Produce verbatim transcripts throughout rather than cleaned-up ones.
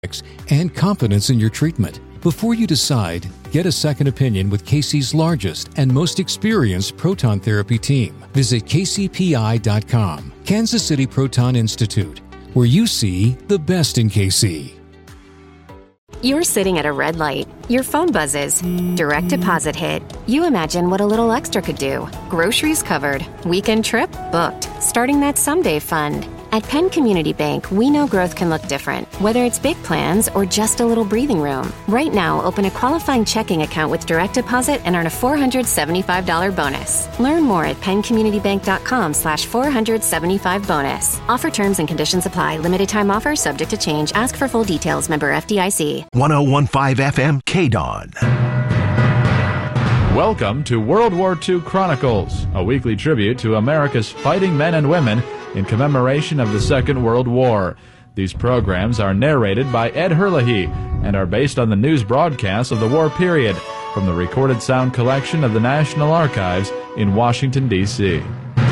and confidence in your treatment. Before you decide, get a second opinion with K C's largest and most experienced proton therapy team. Visit K C P I dot com, Kansas City Proton Institute, where you see the best in K C. You're sitting at a red light. Your phone buzzes. Direct deposit hit. You imagine what a little extra could do. Groceries covered. Weekend trip booked. Starting that someday fund. At Penn Community Bank, we know growth can look different, whether it's big plans or just a little breathing room. Right now, open a qualifying checking account with direct deposit and earn a four hundred seventy-five dollars bonus. Learn more at PennCommunityBank.com slash 475 bonus. Offer terms and conditions apply. Limited time offer subject to change. Ask for full details. Member F D I C. one oh one point five F M K D O N. Welcome to World War Two Chronicles, a weekly tribute to America's fighting men and women in commemoration of the Second World War. These programs are narrated by Ed Herlihy and are based on the news broadcasts of the war period from the recorded sound collection of the National Archives in Washington, D C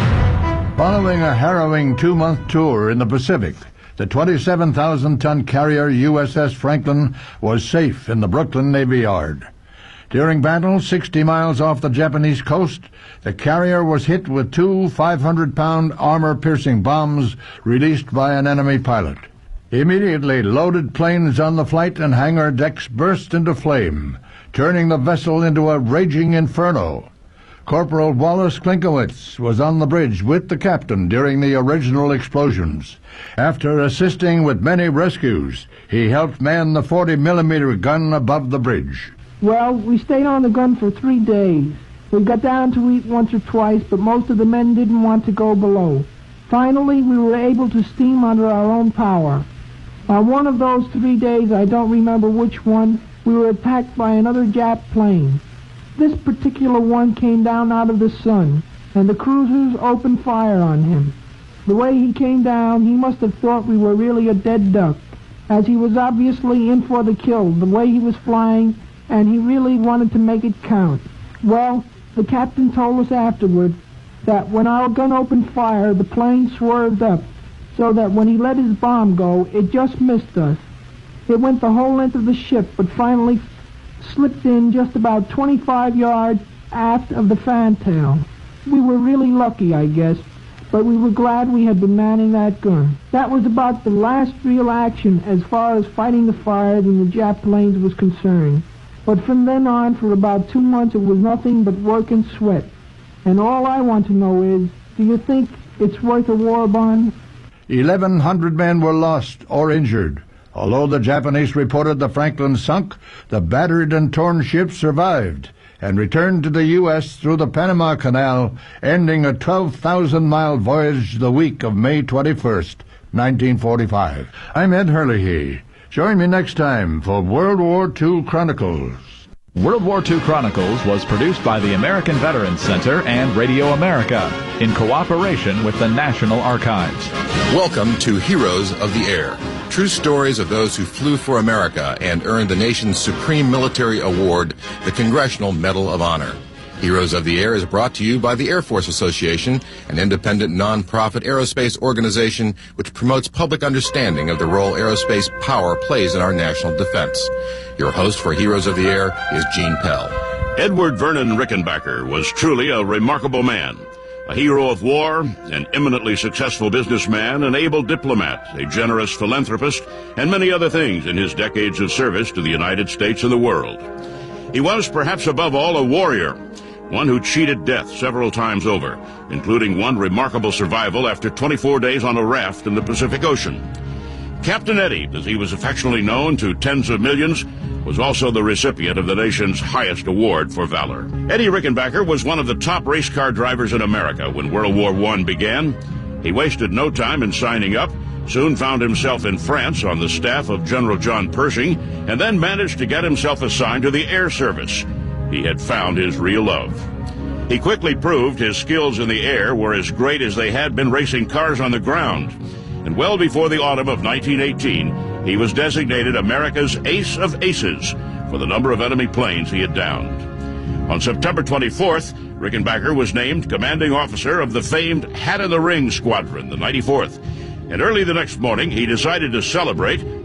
Following a harrowing two-month tour in the Pacific, the twenty-seven thousand ton carrier U S S Franklin was safe in the Brooklyn Navy Yard. During battle sixty miles off the Japanese coast, the carrier was hit with two five hundred pound armor-piercing bombs released by an enemy pilot. Immediately, loaded planes on the flight and hangar decks burst into flame, turning the vessel into a raging inferno. Corporal Wallace Klinkowitz was on the bridge with the captain during the original explosions. After assisting with many rescues, he helped man the forty millimeter gun above the bridge. Well, we stayed on the gun for three days. We got down to eat once or twice, but most of the men didn't want to go below. Finally, we were able to steam under our own power. On one of those three days, I don't remember which one, we were attacked by another Jap plane. This particular one came down out of the sun, and the cruisers opened fire on him. The way he came down, he must have thought we were really a dead duck, as he was obviously in for the kill, the way he was flying, and he really wanted to make it count. Well, the captain told us afterward that when our gun opened fire, the plane swerved up, so that when he let his bomb go, it just missed us. It went the whole length of the ship, but finally slipped in just about twenty-five yards aft of the fantail. We were really lucky, I guess, but we were glad we had been manning that gun. That was about the last real action as far as fighting the fires in the Jap planes was concerned. But from then on, for about two months, it was nothing but work and sweat. And all I want to know is, do you think it's worth a war bond? eleven hundred men were lost or injured. Although the Japanese reported the Franklin sunk, the battered and torn ship survived and returned to the U S through the Panama Canal, ending a twelve thousand mile voyage the week of May twenty-first, nineteen forty-five. I'm Ed Herlihy. Join me next time for World War Two Chronicles. World War Two Chronicles was produced by the American Veterans Center and Radio America in cooperation with the National Archives. Welcome to Heroes of the Air. True stories of those who flew for America and earned the nation's supreme military award, the Congressional Medal of Honor. Heroes of the Air is brought to you by the Air Force Association, an independent non-profit aerospace organization which promotes public understanding of the role aerospace power plays in our national defense. Your host for Heroes of the Air is Gene Pell. Edward Vernon Rickenbacker was truly a remarkable man. A hero of war, an eminently successful businessman, an able diplomat, a generous philanthropist, and many other things in his decades of service to the United States and the world. He was, perhaps above all, a warrior, one who cheated death several times over, including one remarkable survival after twenty-four days on a raft in the Pacific Ocean. Captain Eddie, as he was affectionately known to tens of millions, was also the recipient of the nation's highest award for valor. Eddie Rickenbacker was one of the top race car drivers in America when World War One began. He wasted no time in signing up, soon found himself in France on the staff of General John Pershing, and then managed to get himself assigned to the Air Service. He had found his real love. He quickly proved his skills in the air were as great as they had been racing cars on the ground. And well before the autumn of nineteen eighteen, he was designated America's Ace of Aces for the number of enemy planes he had downed. On September twenty-fourth, Rickenbacker was named commanding officer of the famed Hat in the Ring Squadron, the ninety-fourth. And early the next morning, he decided to celebrate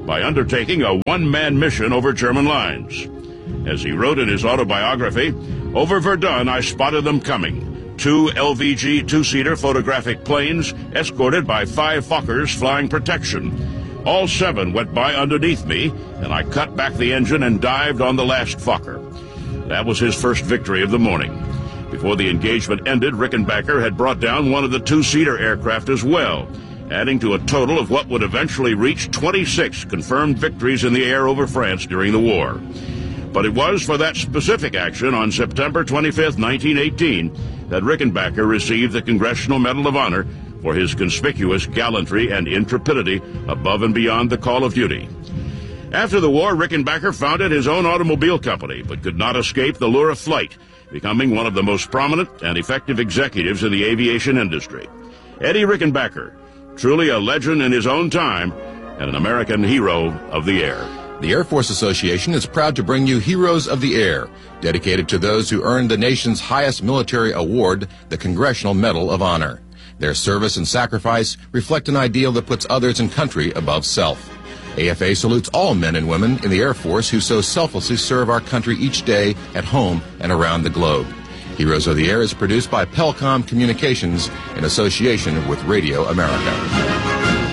by undertaking a one-man mission over German lines. As he wrote in his autobiography, "Over Verdun, I spotted them coming. Two L V G two-seater photographic planes escorted by five Fokkers flying protection. All seven went by underneath me, and I cut back the engine and dived on the last Fokker." That was his first victory of the morning. Before the engagement ended, Rickenbacker had brought down one of the two-seater aircraft as well, adding to a total of what would eventually reach twenty-six confirmed victories in the air over France during the war. But it was for that specific action on September twenty-fifth, nineteen eighteen, that Rickenbacker received the Congressional Medal of Honor for his conspicuous gallantry and intrepidity above and beyond the call of duty. After the war, Rickenbacker founded his own automobile company, but could not escape the lure of flight, becoming one of the most prominent and effective executives in the aviation industry. Eddie Rickenbacker, truly a legend in his own time and an American hero of the air. The Air Force Association is proud to bring you Heroes of the Air, dedicated to those who earned the nation's highest military award, the Congressional Medal of Honor. Their service and sacrifice reflect an ideal that puts others and country above self. A F A salutes all men and women in the Air Force who so selflessly serve our country each day at home and around the globe. Heroes of the Air is produced by Pelcom Communications in association with Radio America.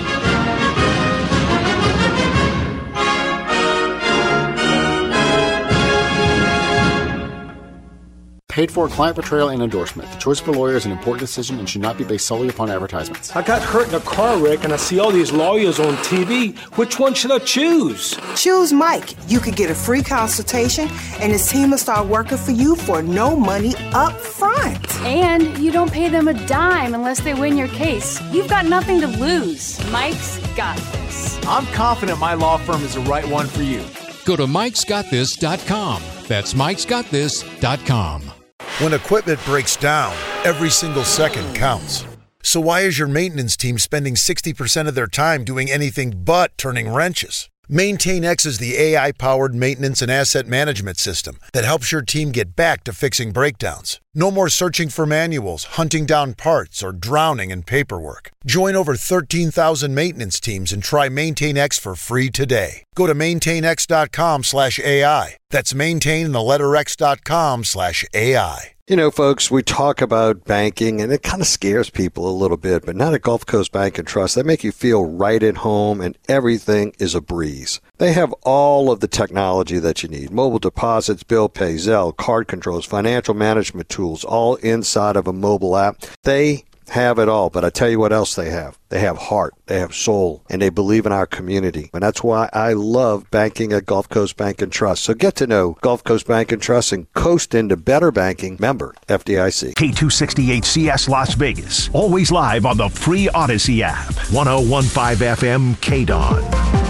Paid for client portrayal and endorsement. The choice of a lawyer is an important decision and should not be based solely upon advertisements. I got hurt in a car wreck and I see all these lawyers on T V. Which one should I choose? Choose Mike. You could get a free consultation and his team will start working for you for no money up front. And you don't pay them a dime unless they win your case. You've got nothing to lose. Mike's got this. I'm confident my law firm is the right one for you. Go to mikes got this dot com. That's mikes got this dot com. When equipment breaks down, every single second counts. So why is your maintenance team spending sixty percent of their time doing anything but turning wrenches? MaintainX is the A I-powered maintenance and asset management system that helps your team get back to fixing breakdowns. No more searching for manuals, hunting down parts, or drowning in paperwork. Join over thirteen thousand maintenance teams and try MaintainX for free today. Go to maintainx.com slash AI. That's maintain and the letter x.com slash AI. You know, folks, we talk about banking, and it kind of scares people a little bit, but not at Gulf Coast Bank and Trust. They make you feel right at home, and everything is a breeze. They have all of the technology that you need. Mobile deposits, bill pay, Zelle, card controls, financial management tools, all inside of a mobile app. They have it all, but I tell you what else they have. They have heart, they have soul, and they believe in our community. And that's why I love banking at Gulf Coast Bank and Trust. So get to know Gulf Coast Bank and Trust and coast into better banking. Member F D I C. K two sixty H C S Las Vegas. Always live on the free Odyssey app. one oh one point five F M K D O N.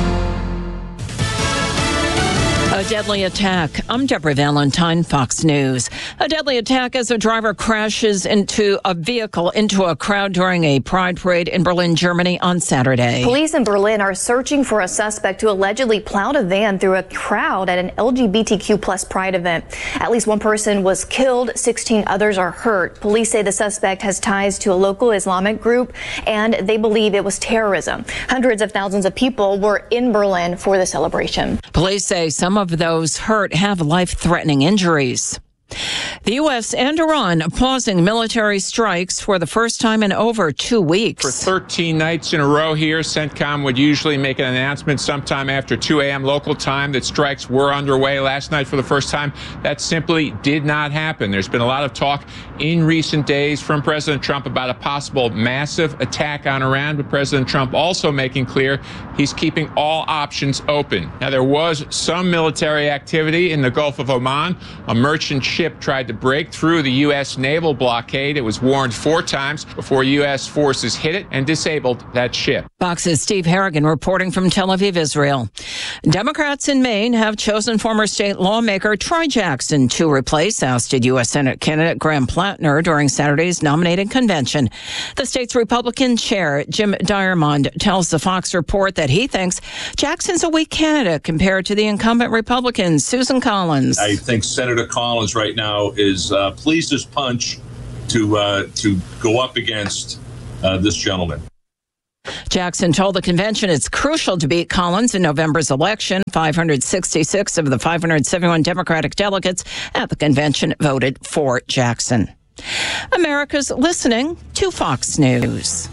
A deadly attack. I'm Deborah Valentine, Fox News. A deadly attack as a driver crashes into a vehicle into a crowd during a pride parade in Berlin, Germany on Saturday. Police in Berlin are searching for a suspect who allegedly plowed a van through a crowd at an L G B T Q plus pride event. At least one person was killed, sixteen others are hurt. Police say the suspect has ties to a local Islamic group and they believe it was terrorism. Hundreds of thousands of people were in Berlin for the celebration. Police say some of those hurt have life-threatening injuries. The U S and Iran pausing military strikes for the first time in over two weeks. For thirteen nights in a row here, CENTCOM would usually make an announcement sometime after two a.m. local time that strikes were underway last night for the first time. That simply did not happen. There's been a lot of talk in recent days from President Trump about a possible massive attack on Iran, but President Trump also making clear he's keeping all options open. Now, there was some military activity in the Gulf of Oman. A merchant ship tried to break through the U S naval blockade. It was warned four times before U S forces hit it and disabled that ship. Fox's Steve Harrigan reporting from Tel Aviv, Israel. Democrats in Maine have chosen former state lawmaker Troy Jackson to replace ousted U S Senate candidate Graham Plattner during Saturday's nominating convention. The state's Republican chair, Jim Diamond, tells the Fox report that he thinks Jackson's a weak candidate compared to the incumbent Republican, Susan Collins. I think Senator Collins right now is uh, pleased as punch to uh, to go up against uh, this gentleman. Jackson told the convention it's crucial to beat Collins in November's election. five hundred sixty-six of the five hundred seventy-one Democratic delegates at the convention voted for Jackson. America's listening to Fox News.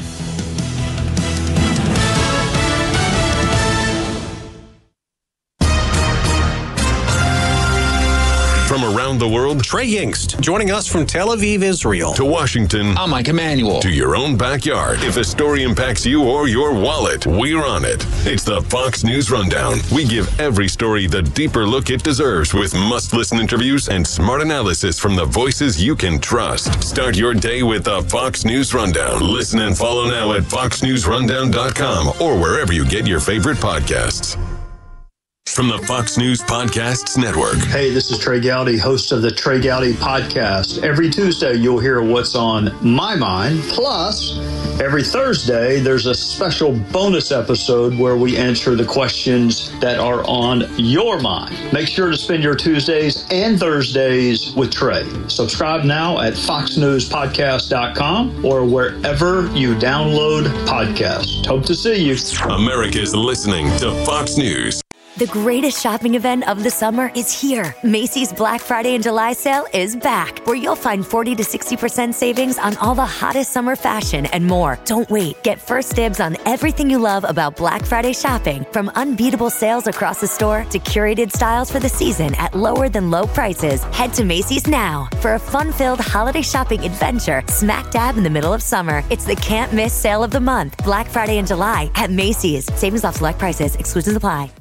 From around the world, Trey Yingst, joining us from Tel Aviv, Israel. To Washington. I'm Mike Emanuel. To your own backyard. If a story impacts you or your wallet, we're on it. It's the Fox News Rundown. We give every story the deeper look it deserves with must-listen interviews and smart analysis from the voices you can trust. Start your day with the Fox News Rundown. Listen and follow now at fox news rundown dot com or wherever you get your favorite podcasts. From the Fox News Podcasts Network. Hey, this is Trey Gowdy, host of the Trey Gowdy Podcast. Every Tuesday, you'll hear what's on my mind. Plus, every Thursday, there's a special bonus episode where we answer the questions that are on your mind. Make sure to spend your Tuesdays and Thursdays with Trey. Subscribe now at fox news podcast dot com or wherever you download podcasts. Hope to see you. America's listening to Fox News. The greatest shopping event of the summer is here. Macy's Black Friday and July sale is back, where you'll find forty to sixty percent savings on all the hottest summer fashion and more. Don't wait. Get first dibs on everything you love about Black Friday shopping, from unbeatable sales across the store to curated styles for the season at lower than low prices. Head to Macy's now for a fun-filled holiday shopping adventure smack dab in the middle of summer. It's the can't miss sale of the month. Black Friday and July at Macy's. Savings off select prices. Exclusions apply.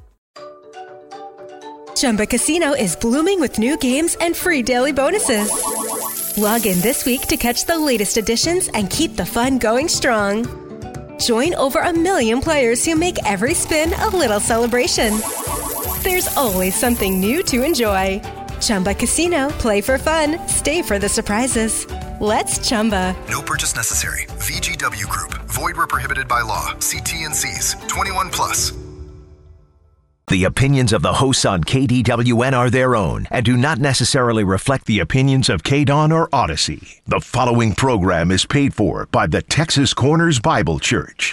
Chumba Casino is blooming with new games and free daily bonuses. Log in this week to catch the latest additions and keep the fun going strong. Join over a million players who make every spin a little celebration. There's always something new to enjoy. Chumba Casino, play for fun, stay for the surprises. Let's Chumba. No purchase necessary. V G W Group. Void where prohibited by law. See T and C's. twenty-one plus. The opinions of the hosts on K D W N are their own and do not necessarily reflect the opinions of K D O N or Odyssey. The following program is paid for by the Texas Corners Bible Church.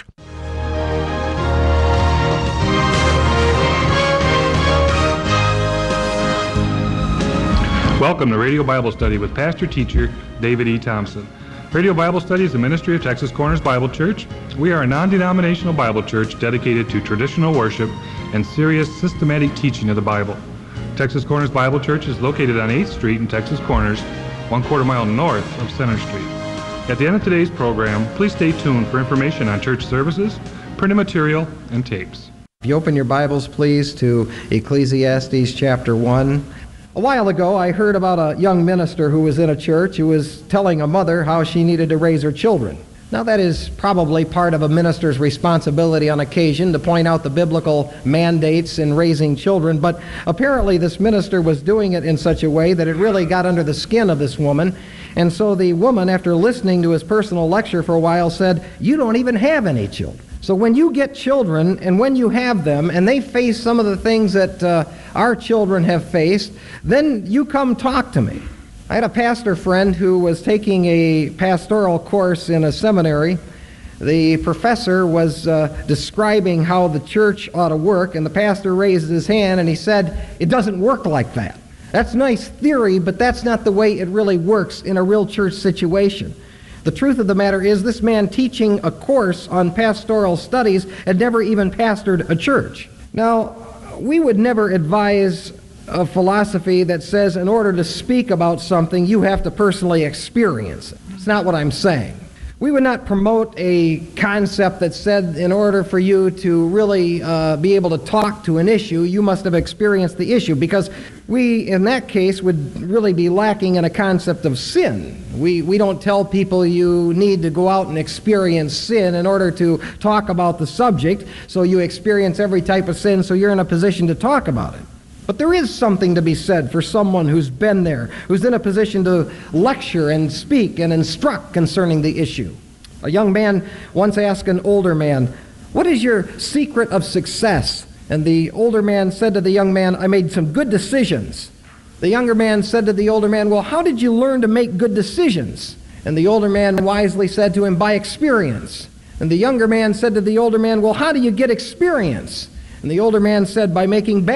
Welcome to Radio Bible Study with Pastor Teacher David E. Thompson. Radio Bible Study is a ministry of Texas Corners Bible Church. We are a non-denominational Bible church dedicated to traditional worship and serious systematic teaching of the Bible. Texas Corners Bible Church is located on eighth street in Texas Corners, one quarter mile north of Center Street. At the end of today's program, please stay tuned for information on church services, printed material, and tapes. If you open your Bibles, please, to Ecclesiastes chapter one. A while ago, I heard about a young minister who was in a church who was telling a mother how she needed to raise her children. Now, that is probably part of a minister's responsibility on occasion to point out the biblical mandates in raising children, but apparently this minister was doing it in such a way that it really got under the skin of this woman. And so the woman, after listening to his personal lecture for a while, said, "You don't even have any children. So when you get children, and when you have them, and they face some of the things that uh, our children have faced, then you come talk to me." I had a pastor friend who was taking a pastoral course in a seminary. The professor was uh, describing how the church ought to work, and the pastor raised his hand and he said, "It doesn't work like that. That's nice theory, but that's not the way it really works in a real church situation." The truth of the matter is, this man teaching a course on pastoral studies had never even pastored a church. Now, we would never advise a philosophy that says in order to speak about something, you have to personally experience it. It's not what I'm saying. We would not promote a concept that said in order for you to really uh, be able to talk to an issue, you must have experienced the issue, because we, in that case, would really be lacking in a concept of sin. We, we don't tell people you need to go out and experience sin in order to talk about the subject, so you experience every type of sin so you're in a position to talk about it. But there is something to be said for someone who's been there, who's in a position to lecture and speak and instruct concerning the issue. A young man once asked an older man, "What is your secret of success?" And the older man said to the young man, "I made some good decisions." The younger man said to the older man, "Well, how did you learn to make good decisions?" And the older man wisely said to him, "By experience." And the younger man said to the older man, well, how do you get experience? And the older man said, by making bad